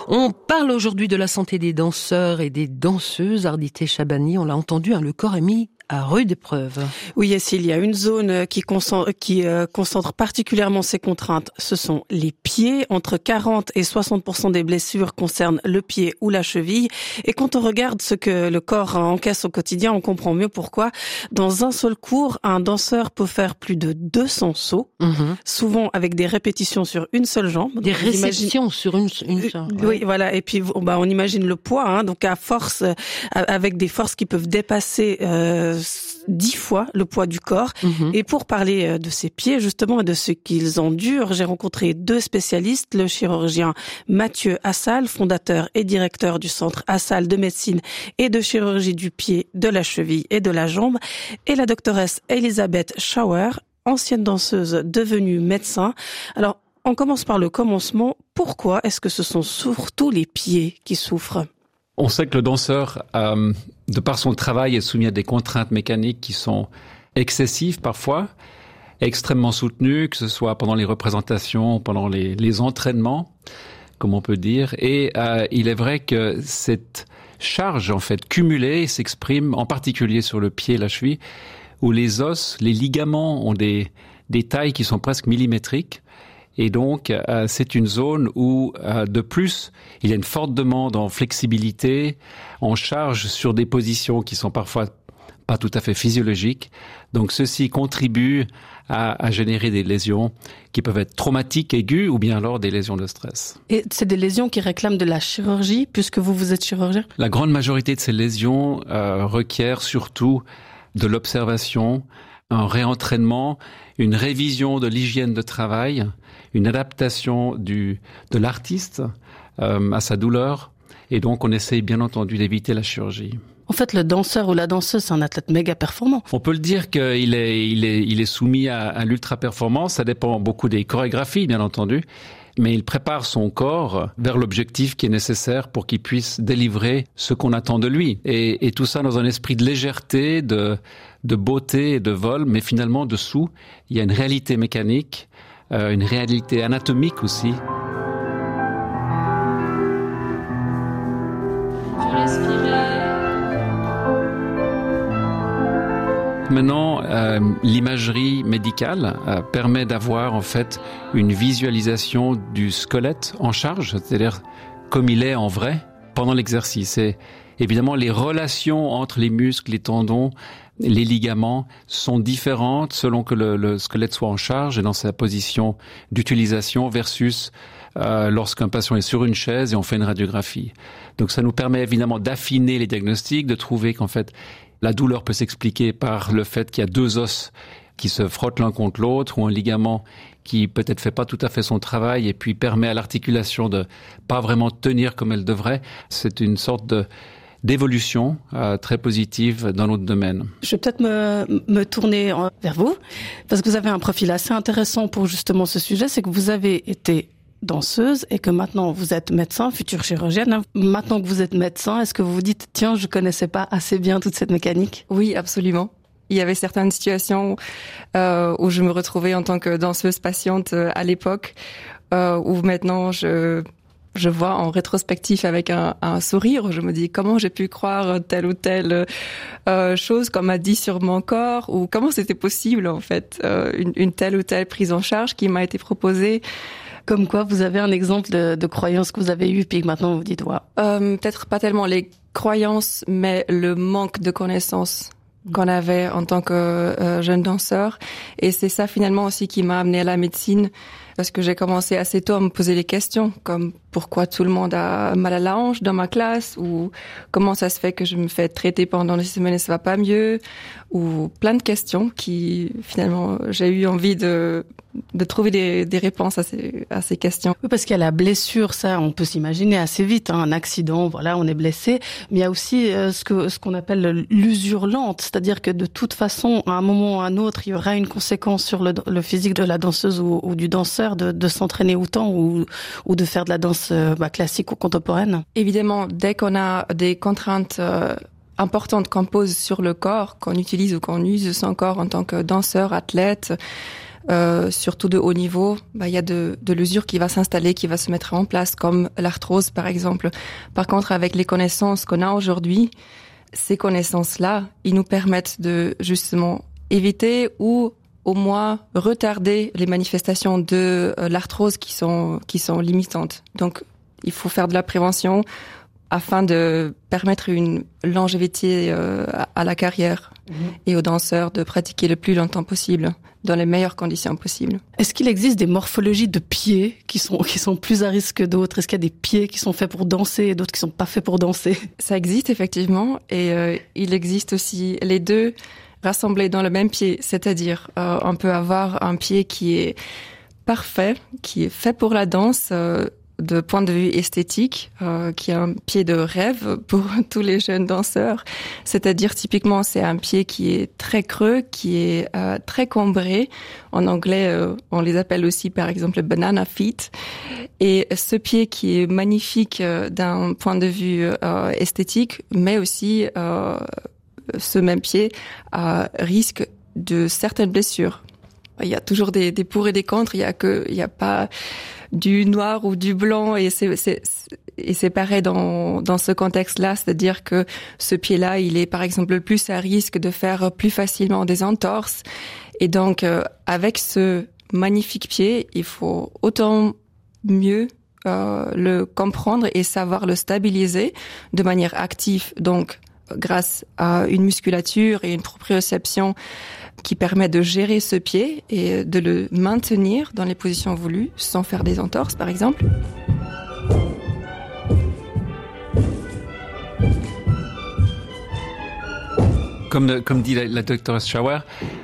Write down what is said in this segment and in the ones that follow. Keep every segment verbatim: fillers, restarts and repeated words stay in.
On parle aujourd'hui de la santé des danseurs et des danseuses. Ardité Chabani, on l'a entendu, hein, le corps est mis à rude épreuve. Oui, Cécile, il y a une zone qui concentre, qui euh, concentre particulièrement ces contraintes. Ce sont les pieds. Entre quarante et soixante pour cent des blessures concernent le pied ou la cheville. Et quand on regarde ce que le corps encaisse au quotidien, on comprend mieux pourquoi. Dans un seul cours, un danseur peut faire plus de deux cents sauts, mmh. souvent avec des répétitions sur une seule jambe. Des réceptions imagine... sur une, une seule. Oui, ouais. Voilà. Et puis, bah, on imagine le poids, hein, donc à force, euh, avec des forces qui peuvent dépasser euh, dix fois le poids du corps. Mmh. Et pour parler de ces pieds, justement, et de ce qu'ils endurent, j'ai rencontré deux spécialistes, le chirurgien Mathieu Assal, fondateur et directeur du centre Assal de médecine et de chirurgie du pied, de la cheville et de la jambe, et la doctoresse Elisabeth Schauer, ancienne danseuse devenue médecin. Alors, on commence par le commencement. Pourquoi est-ce que ce sont surtout les pieds qui souffrent ? On sait que le danseur, euh, de par son travail, est soumis à des contraintes mécaniques qui sont excessives parfois, extrêmement soutenues, que ce soit pendant les représentations, pendant les, les entraînements, comme on peut dire. Et euh, il est vrai que cette charge, en fait, cumulée, s'exprime en particulier sur le pied et la cheville, où les os, les ligaments ont des, des tailles qui sont presque millimétriques. Et donc, euh, c'est une zone où, euh, de plus, il y a une forte demande en flexibilité, en charge sur des positions qui sont parfois pas tout à fait physiologiques. Donc, ceci contribue à, à générer des lésions qui peuvent être traumatiques, aiguës, ou bien alors des lésions de stress. Et c'est des lésions qui réclament de la chirurgie, puisque vous, vous êtes chirurgien ? La grande majorité de ces lésions euh, requièrent surtout de l'observation, un réentraînement, une révision de l'hygiène de travail, une adaptation du, de l'artiste euh, à sa douleur. Et donc, on essaye bien entendu d'éviter la chirurgie. En fait, le danseur ou la danseuse, c'est un athlète méga performant. On peut le dire qu'il est, il est, il est soumis à, à l'ultra-performance. Ça dépend beaucoup des chorégraphies, bien entendu. Mais il prépare son corps vers l'objectif qui est nécessaire pour qu'il puisse délivrer ce qu'on attend de lui. Et, et tout ça dans un esprit de légèreté, de, de beauté et de vol. Mais finalement, dessous, il y a une réalité mécanique, euh, une réalité anatomique aussi. Maintenant, euh, l'imagerie médicale euh, permet d'avoir en fait une visualisation du squelette en charge, c'est-à-dire comme il est en vrai pendant l'exercice. Et évidemment, les relations entre les muscles, les tendons, les ligaments sont différentes selon que le, le squelette soit en charge et dans sa position d'utilisation versus euh, lorsqu'un patient est sur une chaise et on fait une radiographie. Donc ça nous permet évidemment d'affiner les diagnostics, de trouver qu'en fait la douleur peut s'expliquer par le fait qu'il y a deux os qui se frottent l'un contre l'autre ou un ligament qui peut-être fait pas tout à fait son travail et puis permet à l'articulation de pas vraiment tenir comme elle devrait. C'est une sorte de d'évolution euh, très positive dans notre domaine. Je vais peut-être me, me tourner vers vous parce que vous avez un profil assez intéressant pour justement ce sujet. C'est que vous avez été danseuse et que maintenant vous êtes médecin, future chirurgienne. Maintenant que vous êtes médecin, est-ce que vous vous dites, tiens, je connaissais pas assez bien toute cette mécanique ? Oui, absolument. Il y avait certaines situations euh, où je me retrouvais en tant que danseuse patiente euh, à l'époque, euh, où maintenant je je vois en rétrospectif avec un, un sourire, je me dis comment j'ai pu croire telle ou telle euh, chose qu'on m'a dit sur mon corps, ou comment c'était possible en fait, euh, une, une telle ou telle prise en charge qui m'a été proposée. Comme quoi, vous avez un exemple de, de croyance que vous avez eue, puis que maintenant vous dites, ouais. Euh, peut-être pas tellement les croyances, mais le manque de connaissances qu'on avait en tant que euh, jeune danseur. Et c'est ça finalement aussi qui m'a amenée à la médecine, parce que j'ai commencé assez tôt à me poser des questions, comme pourquoi tout le monde a mal à la hanche dans ma classe, ou comment ça se fait que je me fais traiter pendant des semaines et ça va pas mieux, ou plein de questions qui finalement j'ai eu envie de de trouver des, des réponses à ces, à ces questions. Oui, parce qu'il y a la blessure, ça, on peut s'imaginer assez vite, hein, un accident, voilà, on est blessé. Mais il y a aussi euh, ce que ce qu'on appelle l'usure lente, c'est-à-dire que de toute façon, à un moment ou à un autre, il y aura une conséquence sur le, le physique de la danseuse ou, ou du danseur de, de s'entraîner autant ou, ou de faire de la danse euh, bah, classique ou contemporaine. Évidemment, dès qu'on a des contraintes euh, importantes qu'on pose sur le corps, qu'on utilise ou qu'on use son corps en tant que danseur, athlète, euh, surtout de haut niveau, bah, il y a de, de l'usure qui va s'installer, qui va se mettre en place, comme l'arthrose par exemple. Par contre, avec les connaissances qu'on a aujourd'hui, ces connaissances-là, ils nous permettent de justement éviter ou au moins retarder les manifestations de euh, l'arthrose qui sont qui sont limitantes. Donc, il faut faire de la prévention afin de permettre une longévité euh, à la carrière mmh. et aux danseurs de pratiquer le plus longtemps possible, dans les meilleures conditions possibles. Est-ce qu'il existe des morphologies de pieds qui sont qui sont plus à risque que d'autres? Est-ce qu'il y a des pieds qui sont faits pour danser et d'autres qui sont pas faits pour danser? Ça existe effectivement, et euh, il existe aussi les deux rassemblés dans le même pied, c'est-à-dire euh, on peut avoir un pied qui est parfait, qui est fait pour la danse, euh, de point de vue esthétique, euh, qui est un pied de rêve pour tous les jeunes danseurs. C'est-à-dire, typiquement, c'est un pied qui est très creux, qui est euh, très cambré. En anglais, euh, on les appelle aussi, par exemple, banana feet. Et ce pied qui est magnifique euh, d'un point de vue euh, esthétique, mais aussi euh, ce même pied a risque de certaines blessures. Il y a toujours des, des pour et des contre. Il y a que, il y a pas du noir ou du blanc, et c'est, c'est, et c'est pareil dans, dans ce contexte-là. C'est-à-dire que ce pied-là, il est, par exemple, le plus à risque de faire plus facilement des entorses. Et donc, euh, avec ce magnifique pied, il faut autant mieux euh, le comprendre et savoir le stabiliser de manière active. Donc, grâce à une musculature et une proprioception qui permet de gérer ce pied et de le maintenir dans les positions voulues sans faire des entorses, par exemple. Comme, comme dit la, la docteure Schauer,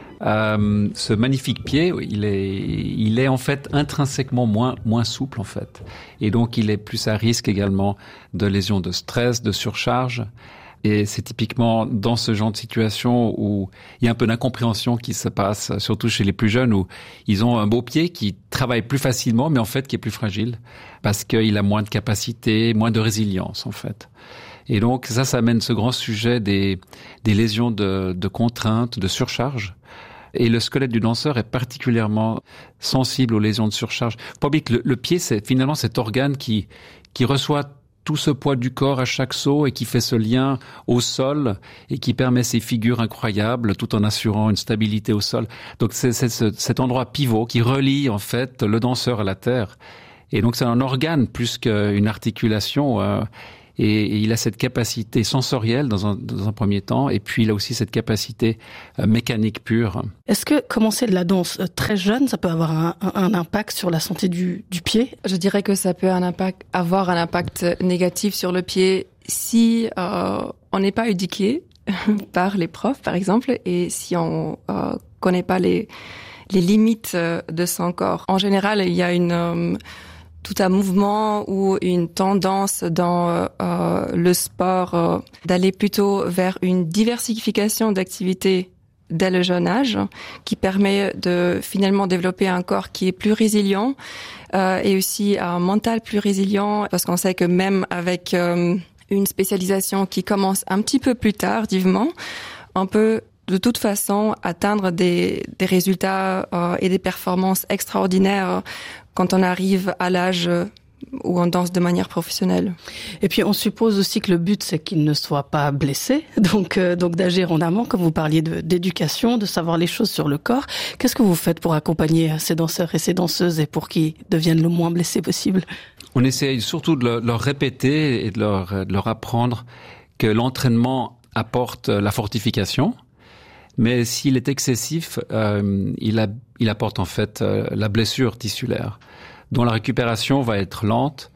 euh, ce magnifique pied, il est, il est en fait intrinsèquement moins, moins souple en fait. Et donc il est plus à risque également de lésions de stress, de surcharge. Et c'est typiquement dans ce genre de situation où il y a un peu d'incompréhension qui se passe, surtout chez les plus jeunes, où ils ont un beau pied qui travaille plus facilement, mais en fait qui est plus fragile, parce qu'il a moins de capacité, moins de résilience en fait. Et donc ça, ça amène ce grand sujet des, des lésions de, de contrainte, de surcharge. Et le squelette du danseur est particulièrement sensible aux lésions de surcharge. Faut pas oublier que le, le pied, c'est finalement cet organe qui, qui reçoit tout ce poids du corps à chaque saut et qui fait ce lien au sol et qui permet ces figures incroyables tout en assurant une stabilité au sol. Donc c'est, c'est ce, cet endroit pivot qui relie en fait le danseur à la terre. Et donc c'est un organe plus qu'une articulation. Euh, et, et il a cette capacité sensorielle dans un, dans un premier temps, et puis il a aussi cette capacité euh, mécanique pure. Est-ce que commencer de la danse très jeune, ça peut avoir un, un, un impact sur la santé du, du pied? Je dirais que ça peut un impact, avoir un impact négatif sur le pied si euh, on n'est pas éduqué par les profs, par exemple, et si on euh, connaît pas les, les limites de son corps. En général, il y a une... Euh, tout un mouvement ou une tendance dans euh, le sport euh, d'aller plutôt vers une diversification d'activités dès le jeune âge, qui permet de finalement développer un corps qui est plus résilient euh, et aussi un mental plus résilient, parce qu'on sait que même avec euh, une spécialisation qui commence un petit peu plus tardivement, on peut de toute façon atteindre des, des résultats euh, et des performances extraordinaires quand on arrive à l'âge où on danse de manière professionnelle. Et puis on suppose aussi que le but c'est qu'il ne soit pas blessé, donc euh, donc d'agir en amont, comme vous parliez de d'éducation, de savoir les choses sur le corps. Qu'est-ce que vous faites pour accompagner ces danseurs et ces danseuses et pour qu'ils deviennent le moins blessés possible? On essaye surtout de leur, leur répéter et de leur, de leur apprendre que l'entraînement apporte la fortification. Mais s'il est excessif, euh, il, a, il apporte en fait euh, la blessure tissulaire, dont la récupération va être lente,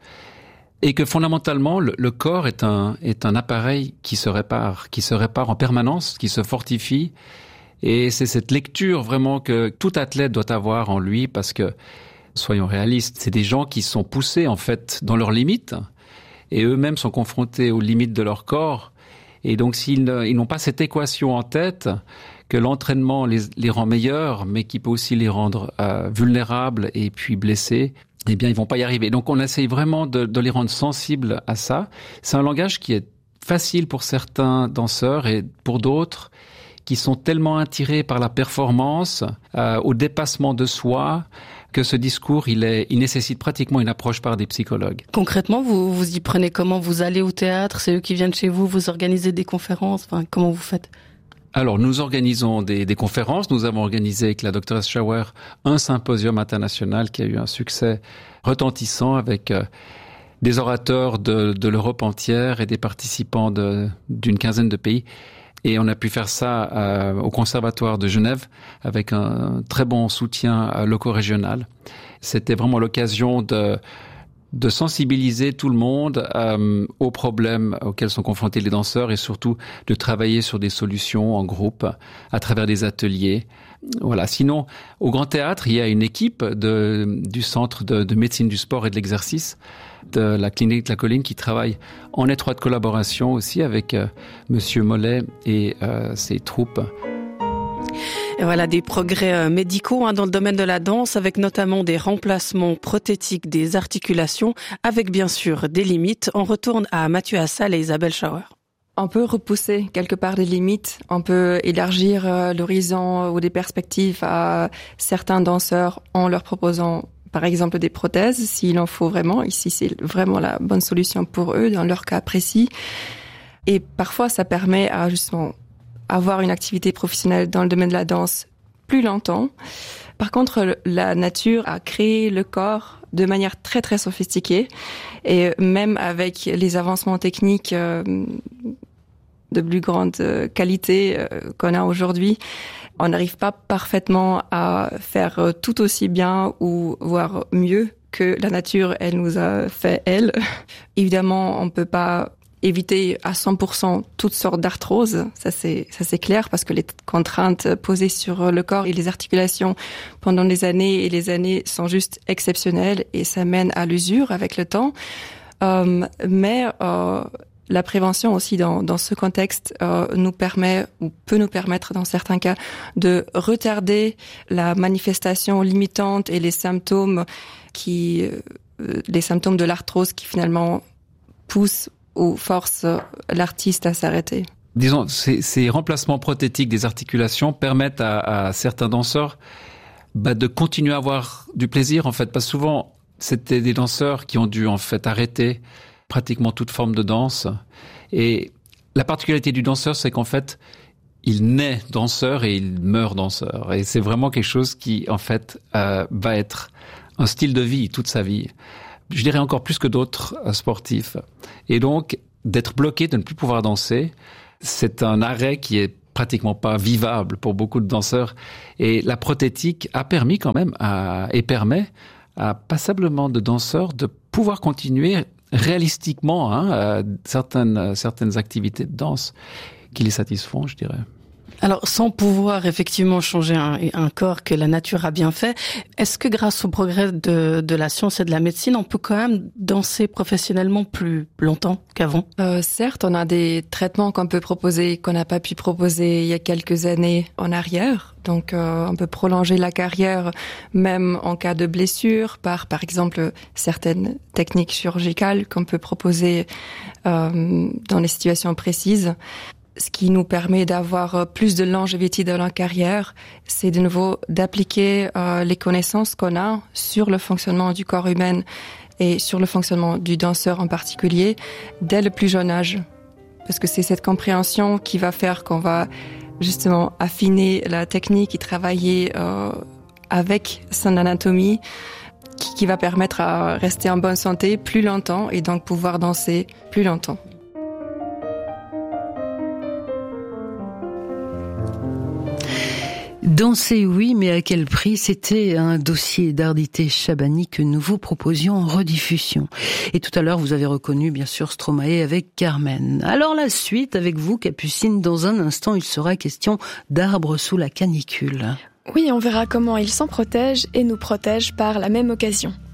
et que fondamentalement le, le corps est un, est un appareil qui se répare, qui se répare en permanence, qui se fortifie, et c'est cette lecture vraiment que tout athlète doit avoir en lui, parce que, soyons réalistes, c'est des gens qui sont poussés en fait dans leurs limites, et eux-mêmes sont confrontés aux limites de leur corps. Et donc, s'ils ne, ils n'ont pas cette équation en tête, que l'entraînement les, les rend meilleurs, mais qui peut aussi les rendre euh, vulnérables et puis blessés, eh bien, ils vont pas y arriver. Donc, on essaye vraiment de, de les rendre sensibles à ça. C'est un langage qui est facile pour certains danseurs et pour d'autres, qui sont tellement attirés par la performance, euh, au dépassement de soi, que ce discours, il, est, il nécessite pratiquement une approche par des psychologues. Concrètement, vous vous y prenez comment? Vous allez au théâtre, c'est eux qui viennent chez vous, vous organisez des conférences, enfin, comment vous faites? Alors, nous organisons des, des conférences. Nous avons organisé avec la doctoresse Schauer un symposium international qui a eu un succès retentissant avec euh, des orateurs de, de l'Europe entière et des participants de, d'une quinzaine de pays. Et on a pu faire ça euh, au Conservatoire de Genève avec un très bon soutien euh, loco-régional. C'était vraiment l'occasion de, de sensibiliser tout le monde euh, aux problèmes auxquels sont confrontés les danseurs et surtout de travailler sur des solutions en groupe à travers des ateliers. Voilà. Sinon, au Grand Théâtre, il y a une équipe de, du Centre de, de médecine du sport et de l'exercice de la clinique de la Colline qui travaille en étroite collaboration aussi avec euh, Monsieur Mollet et euh, ses troupes. Et voilà des progrès euh, médicaux hein, dans le domaine de la danse, avec notamment des remplacements prothétiques des articulations, avec bien sûr des limites. On retourne à Mathieu Assal et Isabelle Schauer. On peut repousser quelque part les limites, on peut élargir euh, l'horizon ou des perspectives à certains danseurs en leur proposant par exemple des prothèses, s'il en faut vraiment. Ici, c'est vraiment la bonne solution pour eux, dans leur cas précis. Et parfois, ça permet à justement avoir une activité professionnelle dans le domaine de la danse plus longtemps. Par contre, la nature a créé le corps de manière très, très sophistiquée. Et même avec les avancements techniques euh, de plus grande qualité euh, qu'on a aujourd'hui, on n'arrive pas parfaitement à faire tout aussi bien ou voire mieux que la nature, elle nous a fait, elle. Évidemment, on peut pas éviter à cent pour cent toutes sortes d'arthroses, ça c'est, ça c'est clair, parce que les contraintes posées sur le corps et les articulations pendant des années et les années sont juste exceptionnelles et ça mène à l'usure avec le temps. Euh, mais euh, la prévention aussi dans, dans ce contexte euh, nous permet ou peut nous permettre dans certains cas de retarder la manifestation limitante et les symptômes qui, euh, les symptômes de l'arthrose qui finalement poussent ou forcent l'artiste à s'arrêter. Disons, ces, ces remplacements prothétiques des articulations permettent à, à certains danseurs bah, de continuer à avoir du plaisir en fait, parce que souvent c'était des danseurs qui ont dû en fait arrêter pratiquement toute forme de danse. Et la particularité du danseur, c'est qu'en fait, il naît danseur et il meurt danseur. Et c'est vraiment quelque chose qui, en fait, euh, va être un style de vie toute sa vie. Je dirais encore plus que d'autres euh, sportifs. Et donc, d'être bloqué, de ne plus pouvoir danser, c'est un arrêt qui est pratiquement pas vivable pour beaucoup de danseurs. Et la prothétique a permis quand même, à, et permet à passablement de danseurs de pouvoir continuer réalistiquement hein, euh, certaines, certaines activités de danse qui les satisfont, je dirais. Alors, sans pouvoir effectivement changer un, un corps que la nature a bien fait, est-ce que grâce au progrès de, de la science et de la médecine, on peut quand même danser professionnellement plus longtemps qu'avant ? euh, Certes, on a des traitements qu'on peut proposer, qu'on n'a pas pu proposer il y a quelques années en arrière. Donc, euh, on peut prolonger la carrière même en cas de blessure par, par exemple, certaines techniques chirurgicales qu'on peut proposer euh, dans des situations précises. Ce qui nous permet d'avoir plus de longévité dans la carrière, c'est de nouveau d'appliquer euh, les connaissances qu'on a sur le fonctionnement du corps humain et sur le fonctionnement du danseur en particulier dès le plus jeune âge. Parce que c'est cette compréhension qui va faire qu'on va justement affiner la technique et travailler euh, avec son anatomie qui, qui va permettre à rester en bonne santé plus longtemps et donc pouvoir danser plus longtemps. Danser, oui, mais à quel prix ? C'était un dossier d'Ardité Chabani que nous vous proposions en rediffusion. Et tout à l'heure, vous avez reconnu, bien sûr, Stromae avec Carmen. Alors la suite, avec vous, Capucine, dans un instant, il sera question d'arbres sous la canicule. Oui, on verra comment ils s'en protègent et nous protègent par la même occasion.